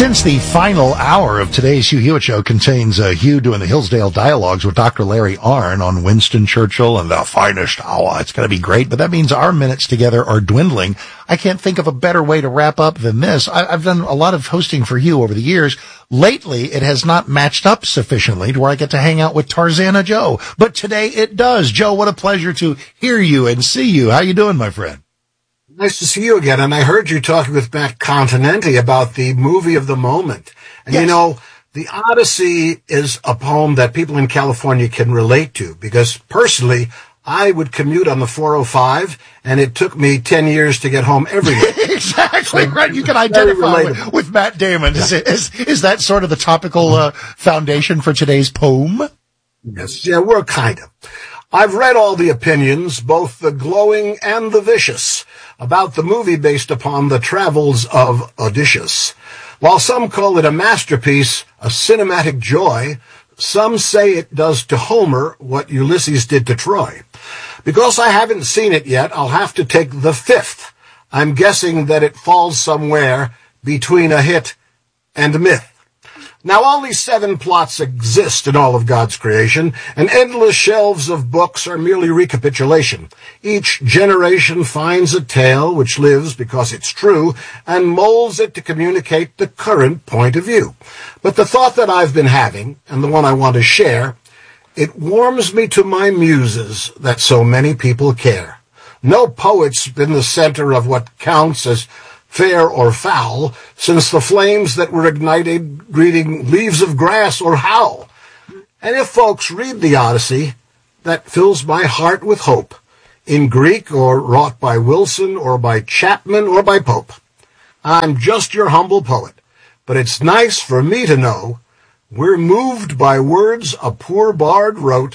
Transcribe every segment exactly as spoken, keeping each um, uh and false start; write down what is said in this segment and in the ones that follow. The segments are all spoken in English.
Since the final hour of today's Hugh Hewitt Show contains uh, Hugh doing the Hillsdale Dialogues with Doctor Larry Arnn on Winston Churchill and the finest hour, it's going to be great, but that means our minutes together are dwindling. I can't think of a better way to wrap up than this. I, I've done a lot of hosting for Hugh over the years. Lately, it has not matched up sufficiently to where I get to hang out with Tarzana Joe, but today it does. Joe, what a pleasure to hear you and see you. How you doing, my friend? Nice to see you again, and I heard you talking with Matt Continenti about the movie of the moment. And yes. You know, the Odyssey is a poem that people in California can relate to, because personally, I would commute on the four oh five, and it took me ten years to get home every day. Exactly, right. You can identify with, with Matt Damon. Is, it, is, is that sort of the topical uh, foundation for today's poem? Yes, yeah, we're kind of. I've read all the opinions, both the glowing and the vicious, about the movie based upon the travels of Odysseus. While some call it a masterpiece, a cinematic joy, some say it does to Homer what Ulysses did to Troy. Because I haven't seen it yet, I'll have to take the fifth. I'm guessing that it falls somewhere between a hit and a myth. Now, only seven plots exist in all of God's creation, and endless shelves of books are merely recapitulation. Each generation finds a tale which lives because it's true, and molds it to communicate the current point of view. But the thought that I've been having, and the one I want to share, it warms me to my muses that so many people care. No poet's been the center of what counts as fair or foul, since the flames that were ignited greeting leaves of grass or howl. And if folks read the Odyssey, that fills my heart with hope, in Greek or wrought by Wilson or by Chapman or by Pope. I'm just your humble poet, but it's nice for me to know we're moved by words a poor bard wrote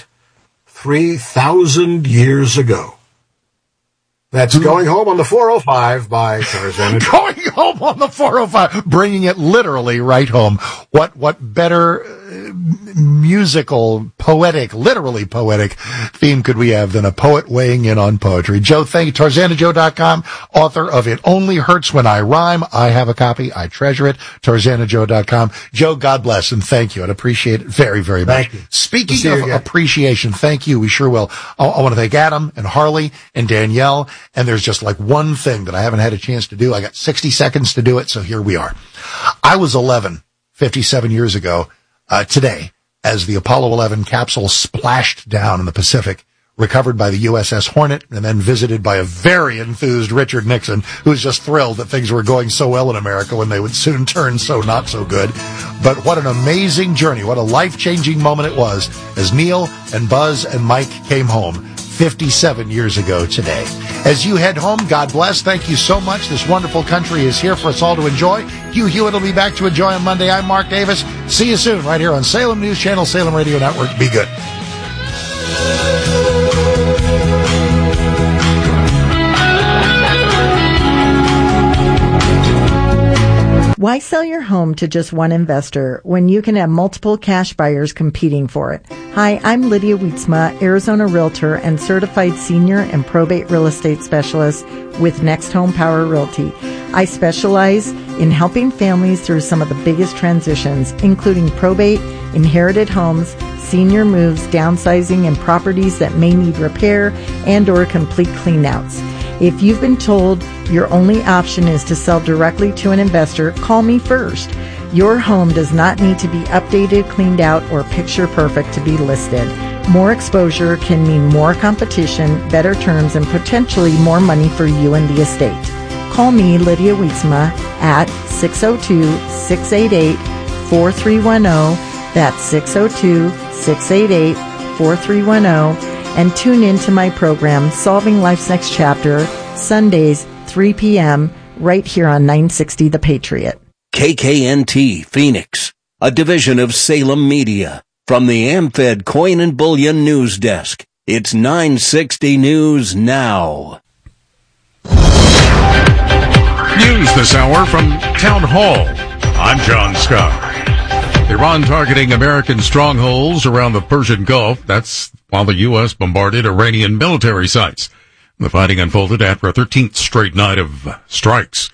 three thousand years ago. That's Going Home on the four oh five by Tarzana Joe. Going Home on the four oh five, bringing it literally right home. What what better uh, musical, poetic, literally poetic theme could we have than a poet weighing in on poetry? Joe, thank you. Tarzana Joe dot com, author of It Only Hurts When I Rhyme. I have a copy. I treasure it. Tarzana Joe dot com. Joe, God bless and thank you. I'd appreciate it very, very much. Thank you. Speaking of appreciation, thank you. We sure will. I, I want to thank Adam and Harley and Danielle. And there's just like one thing that I haven't had a chance to do. I got sixty seconds to do it, so here we are. I was eleven, fifty-seven years ago, uh, today, as the Apollo eleven capsule splashed down in the Pacific, recovered by the U S S Hornet, and then visited by a very enthused Richard Nixon, who was just thrilled that things were going so well in America when they would soon turn so not so good. But what an amazing journey, what a life-changing moment it was as Neil and Buzz and Mike came home fifty-seven years ago today. As you head home, God bless. Thank you so much. This wonderful country is here for us all to enjoy. Hugh Hewitt will be back to enjoy on Monday. I'm Mark Davis. See you soon right here on Salem News Channel, Salem Radio Network. Be good. Why sell your home to just one investor when you can have multiple cash buyers competing for it? Hi, I'm Lydia Wietzma, Arizona Realtor and Certified Senior and Probate Real Estate Specialist with Next Home Power Realty. I specialize in helping families through some of the biggest transitions, including probate, inherited homes, senior moves, downsizing, and properties that may need repair and or complete cleanouts. If you've been told your only option is to sell directly to an investor, call me first. Your home does not need to be updated, cleaned out, or picture perfect to be listed. More exposure can mean more competition, better terms, and potentially more money for you and the estate. Call me, Lydia Wietzma, at six oh two, six eight eight, four three one oh. That's six oh two, six eight eight, four three one oh. And tune in to my program, Solving Life's Next Chapter, Sundays, three p.m., right here on nine sixty The Patriot. K K N T Phoenix, a division of Salem Media. From the AmFed Coin and Bullion News Desk, it's nine sixty News Now. News this hour from Town Hall. I'm John Scott. Iran targeting American strongholds around the Persian Gulf. That's while the U S bombarded Iranian military sites. The fighting unfolded after a thirteenth straight night of strikes.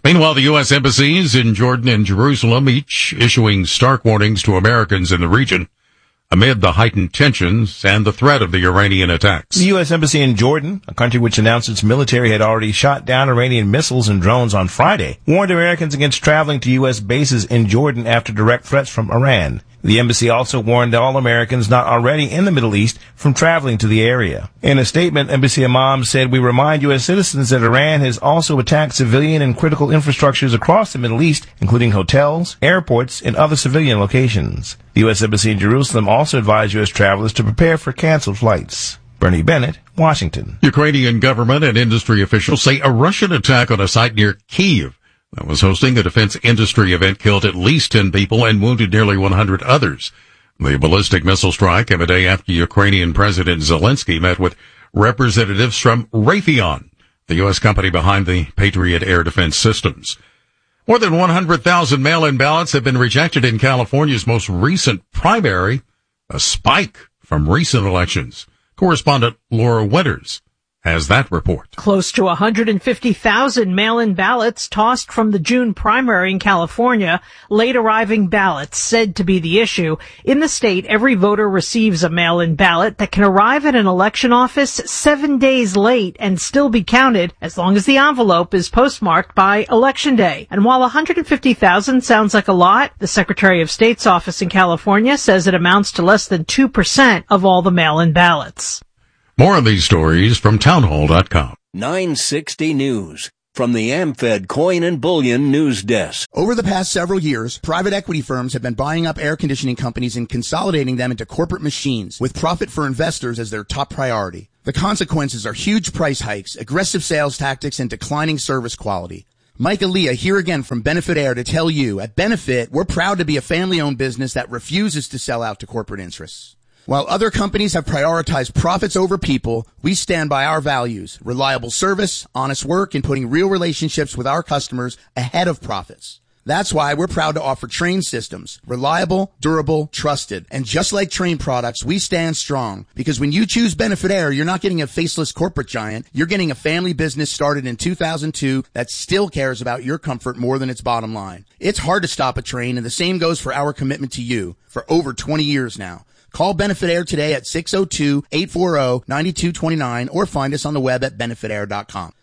Meanwhile, the U S embassies in Jordan and Jerusalem each issuing stark warnings to Americans in the region amid the heightened tensions and the threat of the Iranian attacks. The U S Embassy in Jordan, a country which announced its military had already shot down Iranian missiles and drones on Friday, warned Americans against traveling to U S bases in Jordan after direct threats from Iran. The embassy also warned all Americans not already in the Middle East from traveling to the area. In a statement, Embassy Imam said, "We remind U S citizens that Iran has also attacked civilian and critical infrastructures across the Middle East, including hotels, airports, and other civilian locations." The U S Embassy in Jerusalem also advised U S travelers to prepare for canceled flights. Bernie Bennett, Washington. Ukrainian government and industry officials say a Russian attack on a site near Kyiv that was hosting a defense industry event killed at least ten people and wounded nearly one hundred others. The ballistic missile strike came a day after Ukrainian President Zelensky met with representatives from Raytheon, the U S company behind the Patriot air defense systems. More than one hundred thousand mail-in ballots have been rejected in California's most recent primary, a spike from recent elections. Correspondent Laura Winters has that report. Close to one hundred fifty thousand mail-in ballots tossed from the June primary in California. Late arriving ballots said to be the issue. In the state, every voter receives a mail-in ballot that can arrive at an election office seven days late and still be counted as long as the envelope is postmarked by Election Day. And while one hundred fifty thousand sounds like a lot, the Secretary of State's office in California says it amounts to less than two percent of all the mail-in ballots. More of these stories from townhall dot com. nine sixty News from the AmFed Coin and Bullion News Desk. Over the past several years, private equity firms have been buying up air conditioning companies and consolidating them into corporate machines with profit for investors as their top priority. The consequences are huge price hikes, aggressive sales tactics, and declining service quality. Mike Aaliyah here again from Benefit Air to tell you, at Benefit, we're proud to be a family-owned business that refuses to sell out to corporate interests. While other companies have prioritized profits over people, we stand by our values, reliable service, honest work, and putting real relationships with our customers ahead of profits. That's why we're proud to offer Trane systems, reliable, durable, trusted. And just like Trane products, we stand strong. Because when you choose Benefit Air, you're not getting a faceless corporate giant. You're getting a family business started in two thousand two that still cares about your comfort more than its bottom line. It's hard to stop a Trane, and the same goes for our commitment to you for over twenty years now. Call Benefit Air today at six oh two, eight four oh, nine two two nine or find us on the web at benefit air dot com.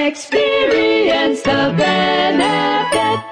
Experience the benefit.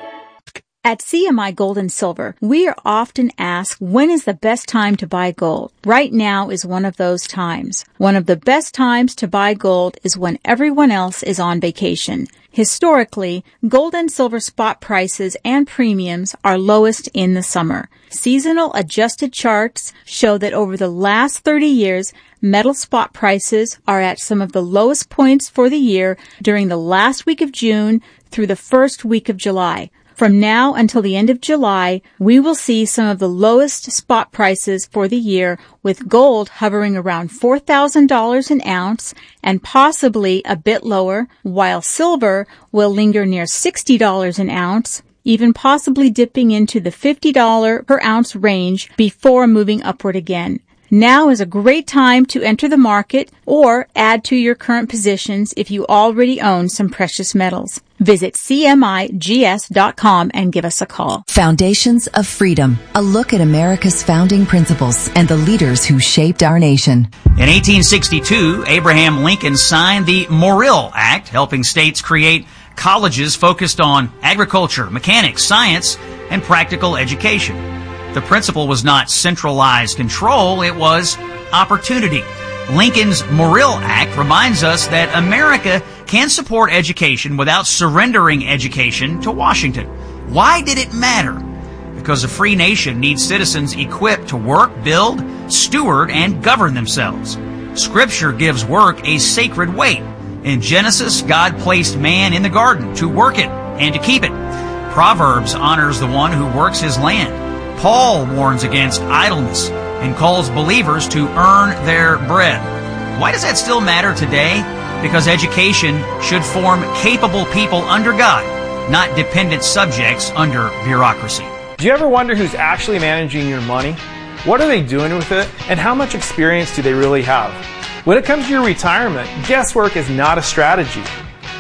At C M I Gold and Silver, we are often asked, when is the best time to buy gold? Right now is one of those times. One of the best times to buy gold is when everyone else is on vacation. Historically, gold and silver spot prices and premiums are lowest in the summer. Seasonal adjusted charts show that over the last thirty years, metal spot prices are at some of the lowest points for the year during the last week of June through the first week of July. From now until the end of July, we will see some of the lowest spot prices for the year, with gold hovering around four thousand dollars an ounce and possibly a bit lower, while silver will linger near sixty dollars an ounce, even possibly dipping into the fifty dollars per ounce range before moving upward again. Now is a great time to enter the market or add to your current positions if you already own some precious metals. Visit C M I G S dot com and give us a call. Foundations of Freedom, a look at America's founding principles and the leaders who shaped our nation. In eighteen sixty-two, Abraham Lincoln signed the Morrill Act, helping states create colleges focused on agriculture, mechanics, science, and practical education. The principle was not centralized control, it was opportunity. Lincoln's Morrill Act reminds us that America can support education without surrendering education to Washington. Why did it matter? Because a free nation needs citizens equipped to work, build, steward, and govern themselves. Scripture gives work a sacred weight. In Genesis, God placed man in the garden to work it and to keep it. Proverbs honors the one who works his land. Paul warns against idleness and calls believers to earn their bread. Why does that still matter today? Because education should form capable people under God, not dependent subjects under bureaucracy. Do you ever wonder who's actually managing your money? What are they doing with it? And how much experience do they really have? When it comes to your retirement, guesswork is not a strategy.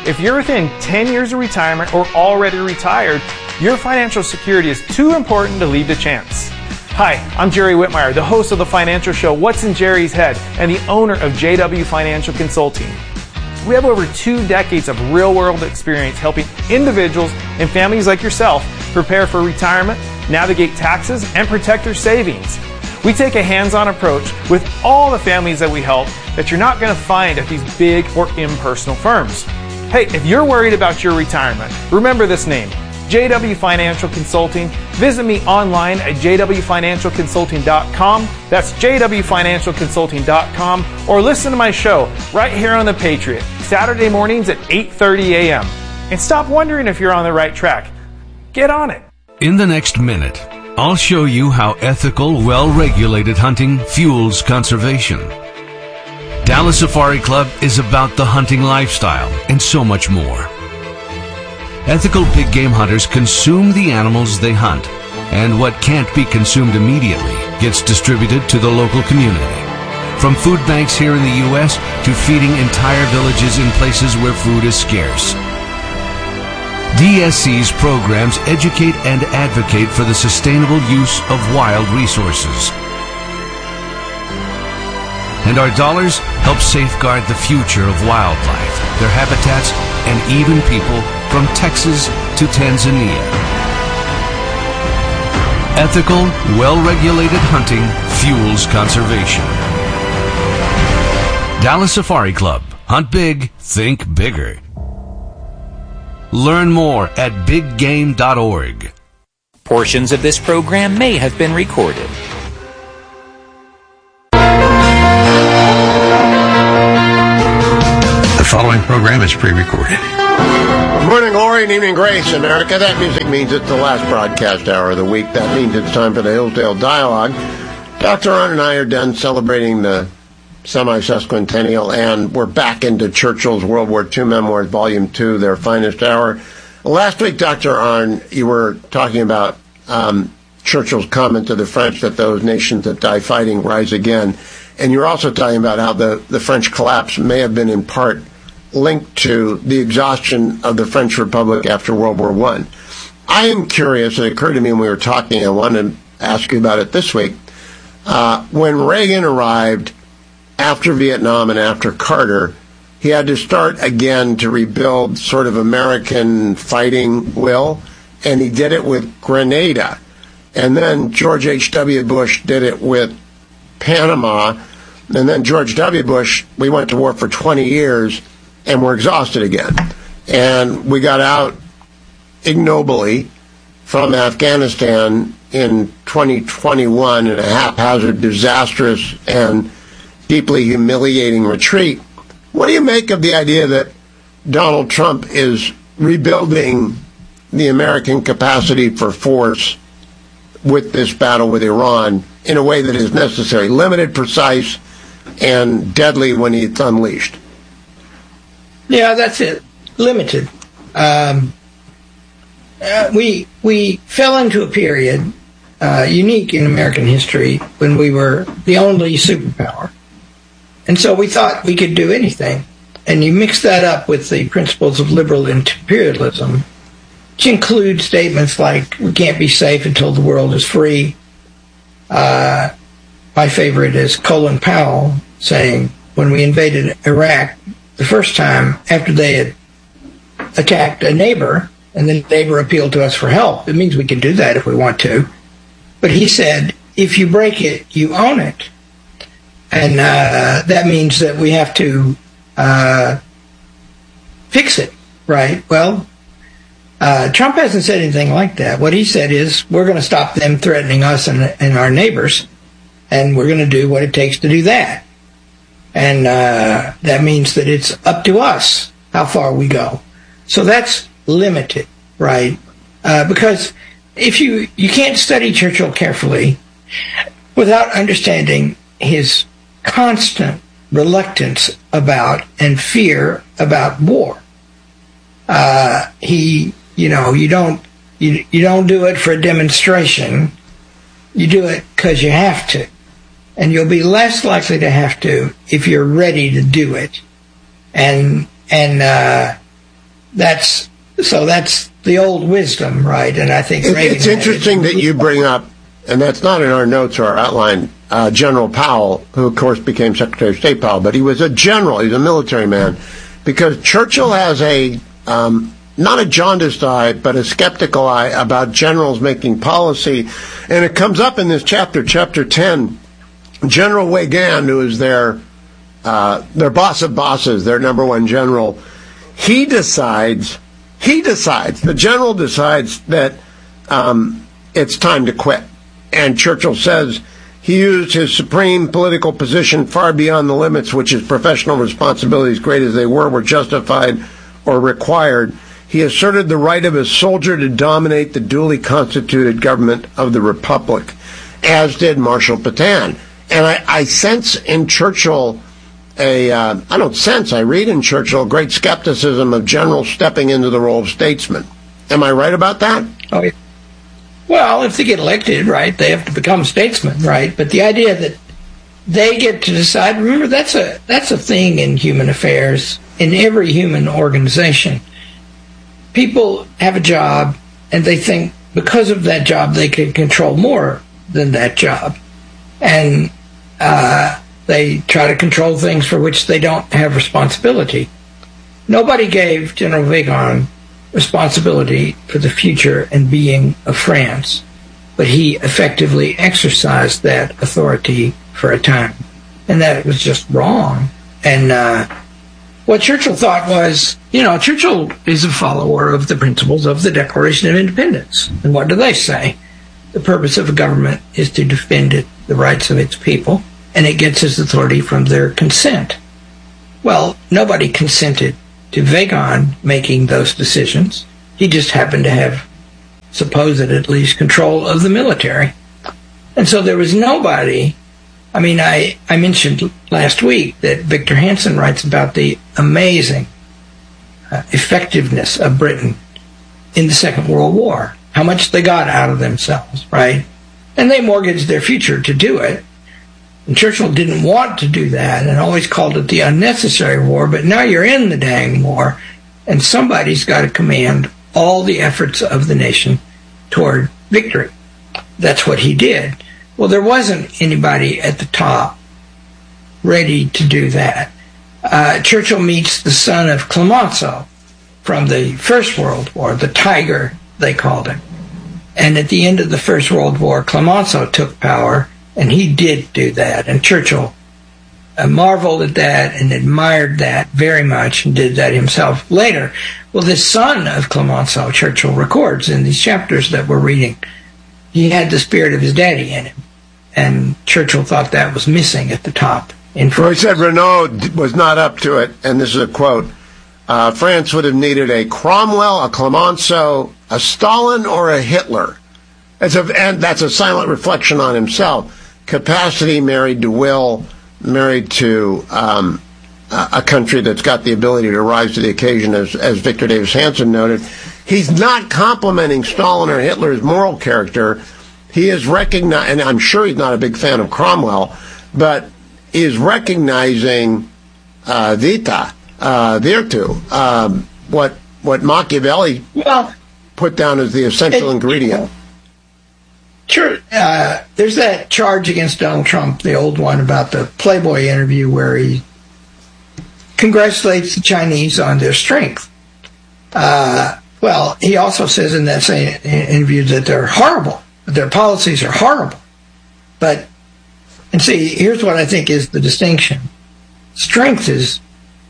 If you're within ten years of retirement or already retired, your financial security is too important to leave to chance. Hi, I'm Jerry Whitmire, the host of the financial show What's in Jerry's Head and the owner of J W Financial Consulting. We have over two decades of real-world experience helping individuals and families like yourself prepare for retirement, navigate taxes, and protect their savings. We take a hands-on approach with all the families that we help that you're not going to find at these big or impersonal firms. Hey, if you're worried about your retirement, remember this name, J W Financial Consulting. Visit me online at j w financial consulting dot com. That's j w financial consulting dot com. Or listen to my show right here on The Patriot, Saturday mornings at eight thirty a.m. And stop wondering if you're on the right track. Get on it. In the next minute, I'll show you how ethical, well-regulated hunting fuels conservation. Dallas Safari Club is about the hunting lifestyle and so much more. Ethical big game hunters consume the animals they hunt, and what can't be consumed immediately gets distributed to the local community. From food banks here in the U S to feeding entire villages in places where food is scarce. D S C's programs educate and advocate for the sustainable use of wild resources. And our dollars help safeguard the future of wildlife, their habitats, and even people from Texas to Tanzania. Ethical, well-regulated hunting fuels conservation. Dallas Safari Club. Hunt big, think bigger. Learn more at big game dot org. Portions of this program may have been recorded. The following program is pre-recorded. Good morning, glory, and evening grace, America. That music means it's the last broadcast hour of the week. That means it's time for the Hillsdale Dialogue. Doctor Arnn and I are done celebrating the semi-sesquicentennial, and we're back into Churchill's World War Two Memoirs, Volume two, their finest hour. Last week, Doctor Arnn, you were talking about um, Churchill's comment to the French that those nations that die fighting rise again. And you're also talking about how the, the French collapse may have been in part linked to the exhaustion of the French Republic after World War One. I am curious, it occurred to me when we were talking, I wanted to ask you about it this week. Uh, when Reagan arrived after Vietnam and after Carter, he had to start again to rebuild sort of American fighting will, and he did it with Grenada. And then George H W. Bush did it with Panama, and then George W. Bush, we went to war for twenty years, and we're exhausted again. And we got out ignobly from Afghanistan in twenty twenty-one in a haphazard, disastrous, and deeply humiliating retreat. What do you make of the idea that Donald Trump is rebuilding the American capacity for force with this battle with Iran in a way that is necessary, limited, precise, and deadly when it's unleashed? Yeah, that's it. Limited. Um, uh, we we fell into a period uh, unique in American history when we were the only superpower. And so we thought we could do anything. And you mix that up with the principles of liberal imperialism, which include statements like, we can't be safe until the world is free. Uh, my favorite is Colin Powell saying, when we invaded Iraq the first time after they had attacked a neighbor, and the neighbor appealed to us for help, it means we can do that if we want to. But he said, if you break it, you own it. And uh, that means that we have to uh, fix it, right? Well, uh, Trump hasn't said anything like that. What he said is, we're going to stop them threatening us and, and our neighbors, and we're going to do what it takes to do that. And uh, that means that it's up to us how far we go. So that's limited, right? Uh, because if you, you can't study Churchill carefully without understanding his constant reluctance about and fear about war. Uh, he, you know, you don't, you, you don't do it for a demonstration. You do it because you have to. And you'll be less likely to have to if you're ready to do it. And, and, uh, that's so that's the old wisdom, right? And I think it, Reagan it's interesting that you bring up, and that's not in our notes or our outline, uh, General Powell, who of course became Secretary of State Powell, but he was a general, he was a military man, because Churchill has a um, not a jaundiced eye, but a skeptical eye about generals making policy, and it comes up in this chapter, chapter ten. General Weygand, who is their uh, their boss of bosses, their number one general, he decides, he decides, the general decides that um, it's time to quit. And Churchill says he used his supreme political position far beyond the limits which his professional responsibilities, great as they were, were justified or required. He asserted the right of a soldier to dominate the duly constituted government of the Republic, as did Marshal Pétain. And I, I sense in Churchill a, uh, I don't sense, I read in Churchill great skepticism of generals stepping into the role of statesman. Am I right about that? Oh, yeah. Well, if they get elected, right, they have to become statesmen, right? But the idea that they get to decide, remember, that's a that's a thing in human affairs, in every human organization. People have a job, and they think because of that job they can control more than that job. And uh, they try to control things for which they don't have responsibility. Nobody gave General Weygand responsibility for the future and being of France, but he effectively exercised that authority for a time. And that was just wrong. And uh, what Churchill thought was, you know, Churchill is a follower of the principles of the Declaration of Independence. And what do they say? The purpose of a government is to defend it, the rights of its people, and it gets its authority from their consent. Well, nobody consented to Weygand making those decisions. He just happened to have supposed at least control of the military. And so there was nobody. I mean, I, I mentioned last week that Victor Hansen writes about the amazing uh, effectiveness of Britain in the Second World War, how much they got out of themselves, right? And they mortgaged their future to do it. And Churchill didn't want to do that and always called it the unnecessary war, but now you're in the dang war, and somebody's got to command all the efforts of the nation toward victory. That's what he did. Well, there wasn't anybody at the top ready to do that. Uh, Churchill meets the son of Clemenceau from the First World War, the Tiger, they called him. And at the end of the First World War, Clemenceau took power, and he did do that. And Churchill uh, marveled at that and admired that very much and did that himself later. Well, the son of Clemenceau, Churchill records in these chapters that we're reading, he had the spirit of his daddy in him. And Churchill thought that was missing at the top. In so he said Renault was not up to it, and this is a quote, uh, France would have needed a Cromwell, a Clemenceau, a Stalin, or a Hitler. It's a, and that's a silent reflection on himself. Capacity married to will, married to um, a country that's got the ability to rise to the occasion, as, as Victor Davis Hansen noted. He's not complimenting Stalin or Hitler's moral character. He is recognizing, and I'm sure he's not a big fan of Cromwell, but he is recognizing uh, vita, uh, virtu, um, what what Machiavelli well, put down as the essential it, ingredient. Sure. Uh, there's that charge against Donald Trump, the old one, about the Playboy interview where he congratulates the Chinese on their strength. Uh, well, he also says in that same interview that they're horrible, that their policies are horrible. But, and see, here's what I think is the distinction. Strength is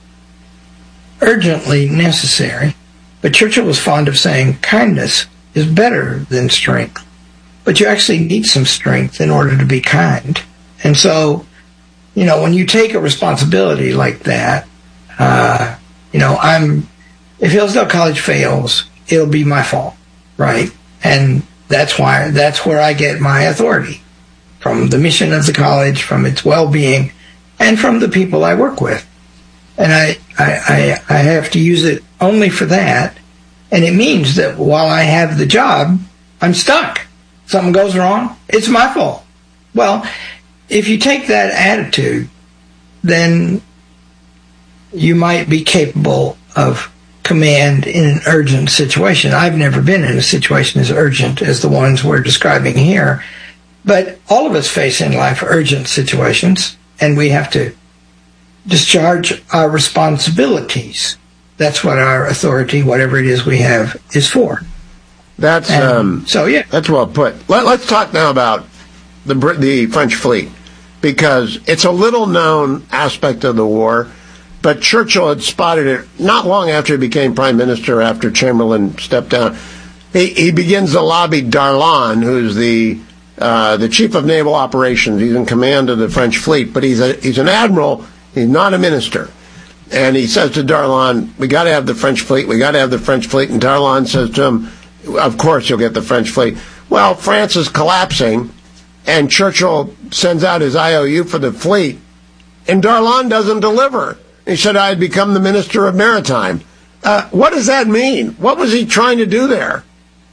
urgently necessary, but Churchill was fond of saying kindness is better than strength. But you actually need some strength in order to be kind. And so, you know, when you take a responsibility like that, uh, you know, I'm, if Hillsdale College fails, it'll be my fault, right? And that's why, that's where I get my authority, from the mission of the college, from its well-being, and from the people I work with. And I, I, I, I have to use it only for that. And it means that while I have the job, I'm stuck. Something goes wrong, it's my fault. Well, if you take that attitude, then you might be capable of command in an urgent situation. I've never been in a situation as urgent as the ones we're describing here. But all of us face in life urgent situations, and we have to discharge our responsibilities. That's what our authority, whatever it is we have, is for. That's and um, so yeah. That's well put. Let, let's talk now about the the French fleet, because it's a little known aspect of the war. But Churchill had spotted it not long after he became prime minister, after Chamberlain stepped down. He, he begins to lobby Darlan, who's the uh, the chief of naval operations. He's in command of the French fleet, but he's a, he's an admiral. He's not a minister. And he says to Darlan, we got to have the French fleet. We got to have the French fleet. And Darlan says to him, of course you'll get the French fleet. Well, France is collapsing, and Churchill sends out his I O U for the fleet, and Darlan doesn't deliver. He said, I had become the Minister of Maritime. Uh, what does that mean? What was he trying to do there?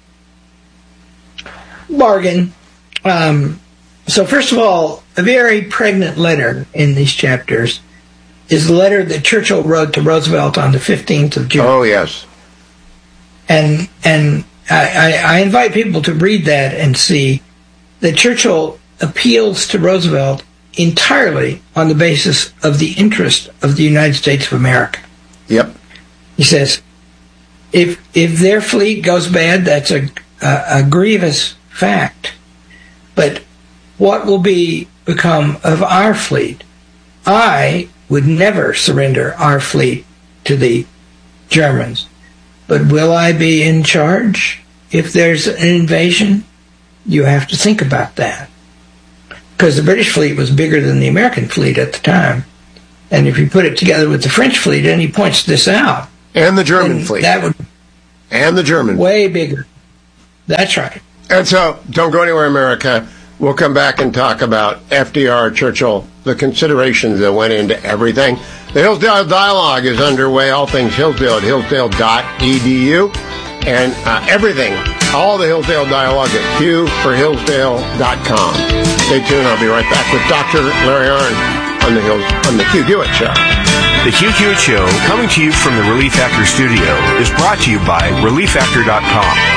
Bargain. Um, so first of all, a very pregnant letter in these chapters is the letter that Churchill wrote to Roosevelt on the fifteenth of June. Oh, yes. And and I, I, I invite people to read that and see that Churchill appeals to Roosevelt entirely on the basis of the interest of the United States of America. Yep. He says, if if their fleet goes bad, that's a, a, a grievous fact. But what will be become of our fleet? I would never surrender our fleet to the Germans. But will I be in charge if there's an invasion? You have to think about that. Because the British fleet was bigger than the American fleet at the time. And if you put it together with the French fleet, and he points this out. And the German fleet. That would and the German way bigger. That's right. And so, don't go anywhere, America. We'll come back and talk about F D R, Churchill, the considerations that went into everything. The Hillsdale Dialogue is underway. All things Hillsdale at hillsdale dot e d u. And uh, everything, all the Hillsdale Dialogue at q for hillsdale dot com. Stay tuned. I'll be right back with Doctor Larry Arnn on the Hills, on the Q Hewitt Show. The Q Hewitt Show, coming to you from the Relief Factor studio, is brought to you by relief factor dot com.